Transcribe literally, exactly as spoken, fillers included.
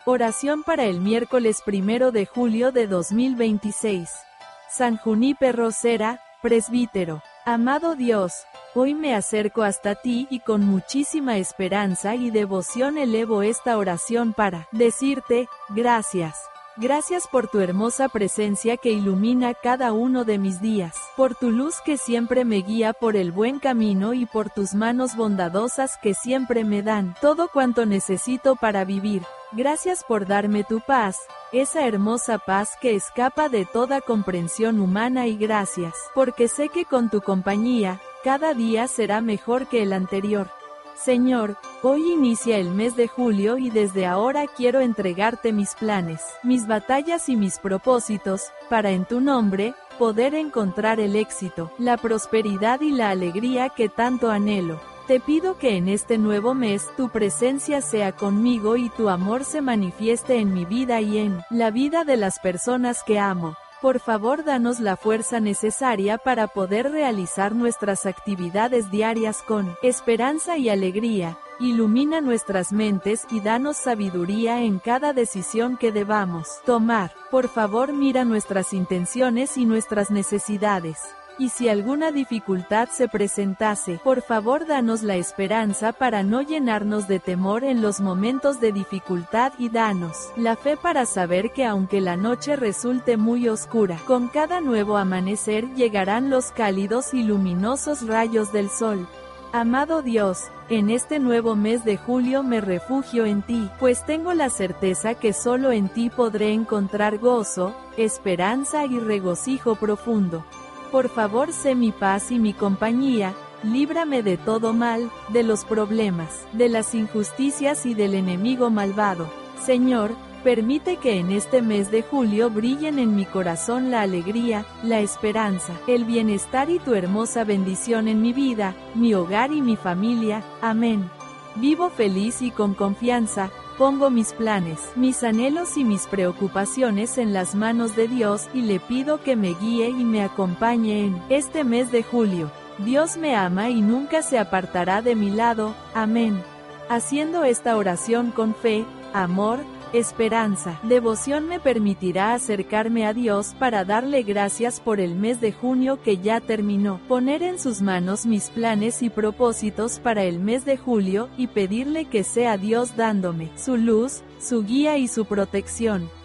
Oración para el miércoles primero de julio de dos mil veintiséis. San Juníper Rosera, presbítero. Amado Dios, hoy me acerco hasta ti y con muchísima esperanza y devoción elevo esta oración para decirte, gracias. Gracias por tu hermosa presencia que ilumina cada uno de mis días, por tu luz que siempre me guía por el buen camino y por tus manos bondadosas que siempre me dan todo cuanto necesito para vivir. Gracias por darme tu paz, esa hermosa paz que escapa de toda comprensión humana, y gracias, porque sé que con tu compañía, cada día será mejor que el anterior. Señor, hoy inicia el mes de julio y desde ahora quiero entregarte mis planes, mis batallas y mis propósitos, para en tu nombre, poder encontrar el éxito, la prosperidad y la alegría que tanto anhelo. Te pido que en este nuevo mes tu presencia sea conmigo y tu amor se manifieste en mi vida y en la vida de las personas que amo. Por favor, danos la fuerza necesaria para poder realizar nuestras actividades diarias con esperanza y alegría. Ilumina nuestras mentes y danos sabiduría en cada decisión que debamos tomar. Por favor, mira nuestras intenciones y nuestras necesidades. Y si alguna dificultad se presentase, por favor danos la esperanza para no llenarnos de temor en los momentos de dificultad, y danos la fe para saber que aunque la noche resulte muy oscura, con cada nuevo amanecer llegarán los cálidos y luminosos rayos del sol. Amado Dios, en este nuevo mes de julio me refugio en ti, pues tengo la certeza que solo en ti podré encontrar gozo, esperanza y regocijo profundo. Por favor, sé mi paz y mi compañía, líbrame de todo mal, de los problemas, de las injusticias y del enemigo malvado. Señor, permite que en este mes de julio brillen en mi corazón la alegría, la esperanza, el bienestar y tu hermosa bendición en mi vida, mi hogar y mi familia. Amén. Vivo feliz y con confianza. Pongo mis planes, mis anhelos y mis preocupaciones en las manos de Dios y le pido que me guíe y me acompañe en este mes de julio. Dios me ama y nunca se apartará de mi lado. Amén. Haciendo esta oración con fe, amor, esperanza, devoción me permitirá acercarme a Dios para darle gracias por el mes de junio que ya terminó, poner en sus manos mis planes y propósitos para el mes de julio y pedirle que sea Dios dándome su luz, su guía y su protección.